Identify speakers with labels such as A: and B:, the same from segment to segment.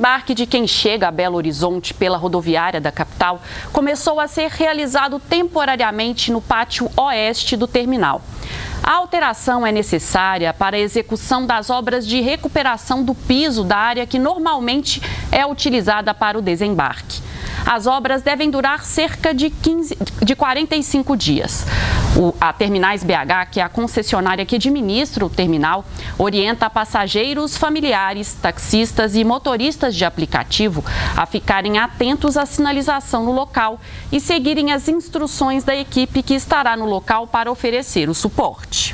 A: desembarque de quem chega a Belo Horizonte pela rodoviária da capital começou a ser realizado temporariamente no pátio oeste do terminal. A alteração é necessária para a execução das obras de recuperação do piso da área que normalmente é utilizada para o desembarque. As obras devem durar cerca de 45 dias. A Terminais BH, que é a concessionária que administra o terminal, orienta passageiros, familiares, taxistas e motoristas de aplicativo a ficarem atentos à sinalização no local e seguirem as instruções da equipe que estará no local para oferecer o suporte.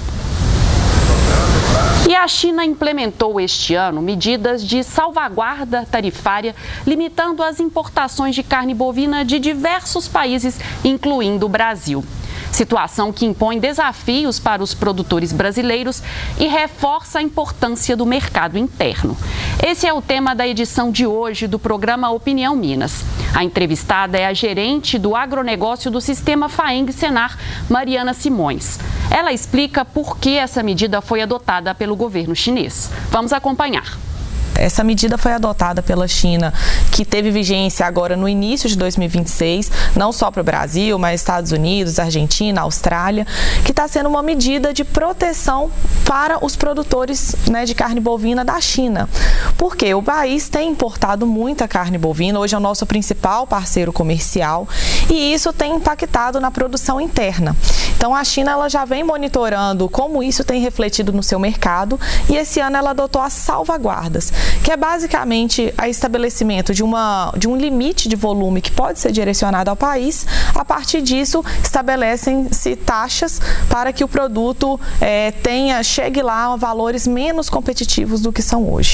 A: E a China implementou este ano medidas de salvaguarda tarifária, limitando as importações de carne bovina de diversos países, incluindo o Brasil. Situação que impõe desafios para os produtores brasileiros e reforça a importância do mercado interno. Esse é o tema da edição de hoje do programa Opinião Minas. A entrevistada é a gerente do agronegócio do Sistema FAENG-Senar, Mariana Simões. Ela explica por que essa medida foi adotada pelo governo chinês. Vamos acompanhar.
B: Essa medida foi adotada pela China, que teve vigência agora no início de 2026, não só para o Brasil, mas Estados Unidos, Argentina, Austrália, que está sendo uma medida de proteção para os produtores, de carne bovina da China. Porque o país tem importado muita carne bovina, hoje é o nosso principal parceiro comercial, e isso tem impactado na produção interna. Então a China ela já vem monitorando como isso tem refletido no seu mercado, e esse ano ela adotou as salvaguardas, que é basicamente o estabelecimento de um limite de volume que pode ser direcionado ao país. A partir disso, estabelecem-se taxas para que o produto chegue lá a valores menos competitivos do que são hoje.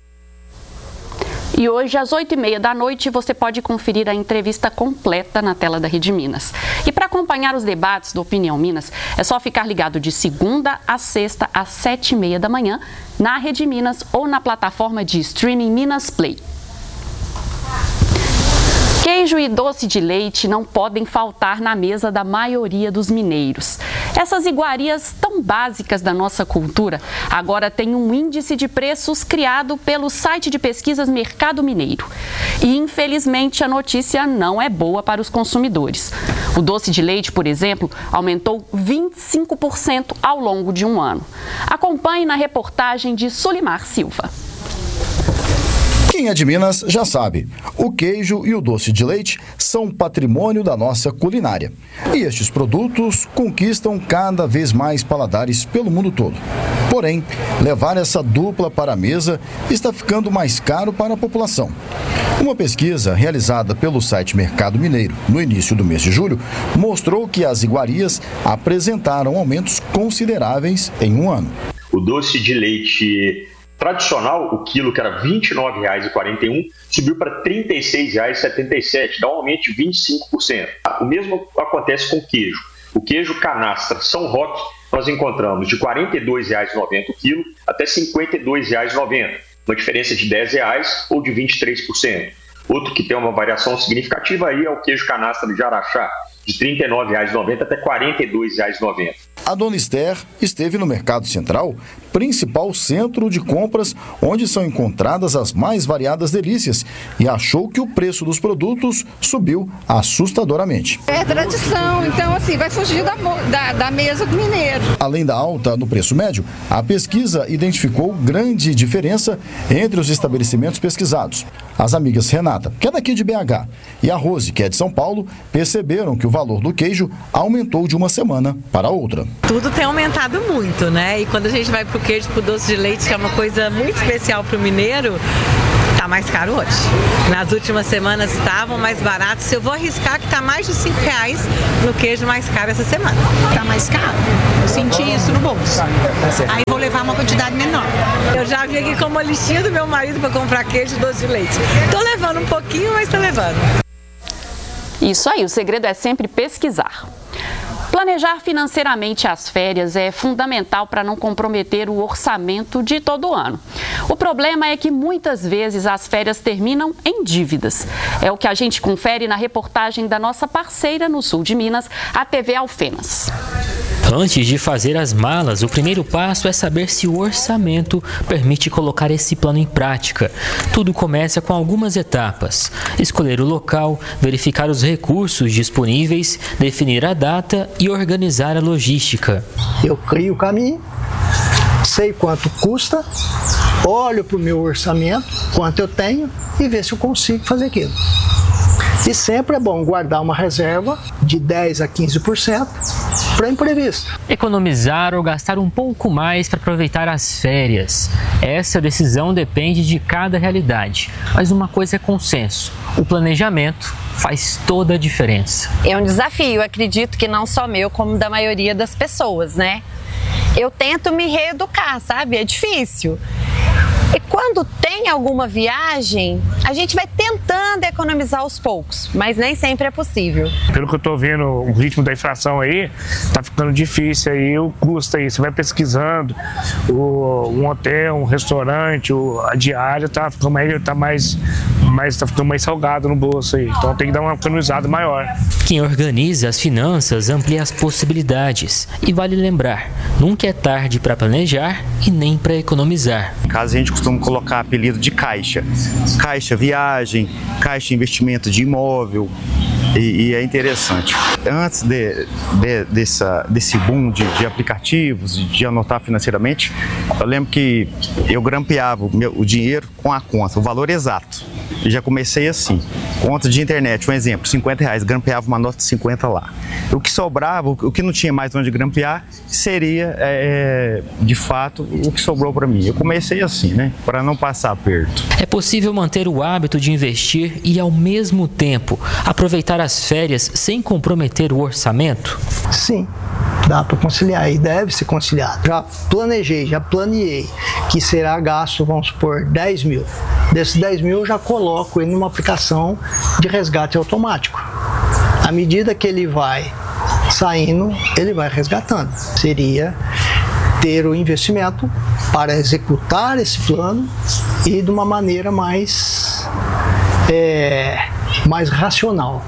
A: E hoje, às 8h30 da noite, você pode conferir a entrevista completa na tela da Rede Minas. E para acompanhar os debates do Opinião Minas, é só ficar ligado de segunda a sexta, às 7h30 da manhã, na Rede Minas ou na plataforma de streaming Minas Play. Queijo e doce de leite não podem faltar na mesa da maioria dos mineiros. Essas iguarias tão básicas da nossa cultura agora têm um índice de preços criado pelo site de pesquisas Mercado Mineiro. E, infelizmente, a notícia não é boa para os consumidores. O doce de leite, por exemplo, aumentou 25% ao longo de um ano. Acompanhe na reportagem de Sulimar Silva.
C: Quem é de Minas já sabe, o queijo e o doce de leite são patrimônio da nossa culinária. E estes produtos conquistam cada vez mais paladares pelo mundo todo. Porém, levar essa dupla para a mesa está ficando mais caro para a população. Uma pesquisa realizada pelo site Mercado Mineiro no início do mês de julho mostrou que as iguarias apresentaram aumentos consideráveis em um ano.
D: O doce de leite tradicional, o quilo que era R$ 29,41, subiu para R$ 36,77, dá um aumento de 25%. O mesmo acontece com o queijo. O queijo canastra São Roque, nós encontramos de R$ 42,90 o quilo até R$ 52,90, uma diferença de R$ 10 ou de 23%. Outro que tem uma variação significativa aí é o queijo canastra de Araxá, de R$ 39,90 até R$ 42,90.
C: A dona Esther esteve no Mercado Central, principal centro de compras onde são encontradas as mais variadas delícias, e achou que o preço dos produtos subiu assustadoramente.
E: É tradição, então assim, vai fugir da mesa do mineiro.
C: Além da alta no preço médio, a pesquisa identificou grande diferença entre os estabelecimentos pesquisados. As amigas Renata, que é daqui de BH, e a Rose, que é de São Paulo, perceberam que o valor do queijo aumentou de uma semana para outra.
F: Tudo tem aumentado muito, né? E quando a gente vai pro queijo, pro doce de leite, que é uma coisa muito especial pro mineiro, tá mais caro hoje. Nas últimas semanas estavam mais baratos. Eu vou arriscar que tá mais de R$ 5 no queijo mais caro essa semana.
G: Tá mais caro. Eu senti isso no bolso. Aí vou levar uma quantidade menor.
F: Eu já vim aqui com uma listinha do meu marido para comprar queijo e doce de leite. Tô levando um pouquinho, mas tô levando.
A: Isso aí, o segredo é sempre pesquisar. Planejar financeiramente as férias é fundamental para não comprometer o orçamento de todo o ano. O problema é que muitas vezes as férias terminam em dívidas. É o que a gente confere na reportagem da nossa parceira no sul de Minas, a TV Alfenas.
H: Antes de fazer as malas, o primeiro passo é saber se o orçamento permite colocar esse plano em prática. Tudo começa com algumas etapas: escolher o local, verificar os recursos disponíveis, definir a data e organizar a logística.
I: Eu crio o caminho, sei quanto custa, olho para o meu orçamento, quanto eu tenho e ver se eu consigo fazer aquilo. E sempre é bom guardar uma reserva de 10% a 15% para imprevisto.
H: Economizar ou gastar um pouco mais para aproveitar as férias. Essa decisão depende de cada realidade, mas uma coisa é consenso: o planejamento faz toda a diferença.
J: É um desafio, acredito que não só meu, como da maioria das pessoas, né? Eu tento me reeducar, sabe? É difícil. E quando tem alguma viagem, a gente vai tentando economizar aos poucos, mas nem sempre é possível.
K: Pelo que eu tô vendo, o ritmo da inflação aí tá ficando difícil aí, o custo aí, você vai pesquisando, um hotel, um restaurante, a diária tá ficando mais salgado no bolso aí, então tem que dar uma economizada maior.
H: Quem organiza as finanças amplia as possibilidades e vale lembrar, nunca é tarde para planejar e nem para economizar.
L: Em casa a gente costuma colocar apelido de caixa. Caixa viagem, caixa investimento de imóvel. E é interessante. Antes desse boom de aplicativos, de anotar financeiramente, eu lembro que eu grampeava o dinheiro com a conta, o valor exato. E já comecei assim. Conta de internet, um exemplo, R$50, grampeava uma nota de 50 lá. O que sobrava, o que não tinha mais onde grampear, seria, de fato, o que sobrou para mim. Eu comecei assim, né? Para não passar aperto.
H: É possível manter o hábito de investir e, ao mesmo tempo, aproveitar as férias sem comprometer o orçamento?
I: Sim, dá para conciliar e deve se conciliar. Já planeei que será gasto, vamos supor, 10 mil. Desses 10 mil eu já coloco ele numa aplicação de resgate automático. À medida que ele vai saindo, ele vai resgatando. Seria ter o investimento para executar esse plano e de uma maneira mais racional.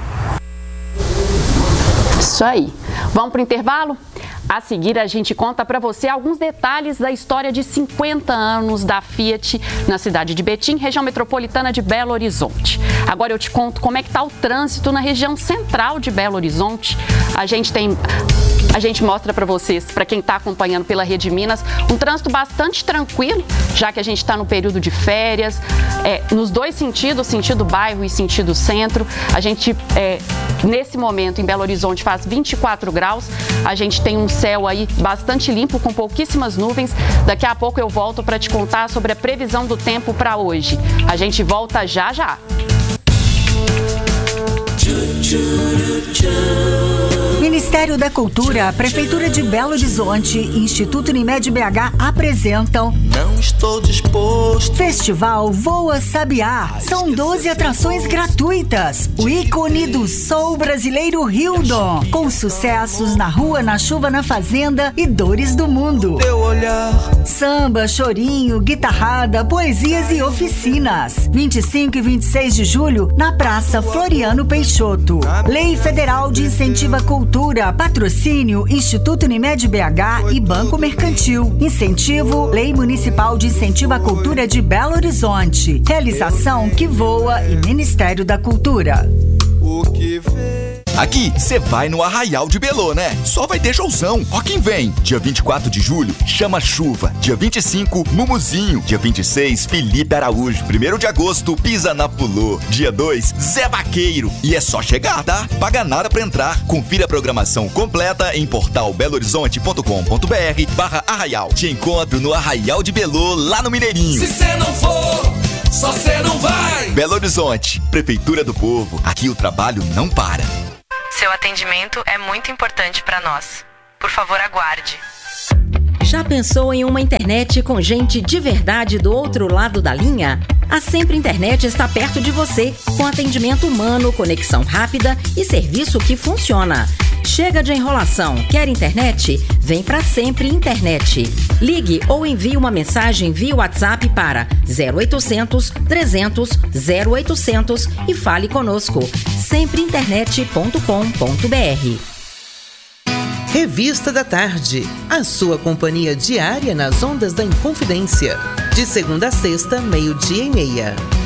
A: Isso aí. Vamos para o intervalo? A seguir, a gente conta para você alguns detalhes da história de 50 anos da Fiat na cidade de Betim, região metropolitana de Belo Horizonte. Agora eu te conto como é que está o trânsito na região central de Belo Horizonte. A gente mostra para vocês, para quem está acompanhando pela Rede Minas, um trânsito bastante tranquilo, já que a gente está no período de férias, nos dois sentidos, sentido bairro e sentido centro. A gente, nesse momento, em Belo Horizonte, faz 24 graus. A gente tem um céu aí bastante limpo, com pouquíssimas nuvens. Daqui a pouco eu volto para te contar sobre a previsão do tempo para hoje. A gente volta já já.
M: Ministério da Cultura, Prefeitura de Belo Horizonte e Instituto Unimed BH apresentam Não Estou Disposto. Festival Voa Sabiá. São 12 atrações gratuitas. O ícone do soul brasileiro Hildon, com sucessos na rua, na chuva, na fazenda e dores do mundo. Teu olhar. Samba, chorinho, guitarrada, poesias e oficinas. 25 e 26 de julho na Praça Floriano Peixoto. Lei Federal de Incentivo à Cultura, patrocínio Instituto Unimed BH e Banco Mercantil. Incentivo Lei Municipal de Incentivo à Cultura de Belo Horizonte. Realização Que Voa e Ministério da Cultura.
N: Aqui, você vai no Arraial de Belô, né? Só vai ter showzão. Ó quem vem. Dia 24 de julho, Chama Chuva. Dia 25, Mumuzinho. Dia 26, Felipe Araújo. 1º de agosto, Pisa na Pulô. Dia 2, Zé Vaqueiro. E é só chegar, tá? Paga nada pra entrar. Confira a programação completa em portal belohorizonte.com.br/arraial. Te encontro no Arraial de Belô, lá no Mineirinho.
O: Se cê não for, só cê não vai.
N: Belo Horizonte, Prefeitura do Povo. Aqui o trabalho não para.
P: Seu atendimento é muito importante para nós. Por favor, aguarde.
Q: Já pensou em uma internet com gente de verdade do outro lado da linha? A Sempre Internet está perto de você, com atendimento humano, conexão rápida e serviço que funciona. Chega de enrolação. Quer internet? Vem pra Sempre Internet. Ligue ou envie uma mensagem via WhatsApp para 0800 300 0800 e fale conosco. sempreinternet.com.br.
R: Revista da Tarde, a sua companhia diária nas ondas da Inconfidência. De segunda a sexta, 12:30.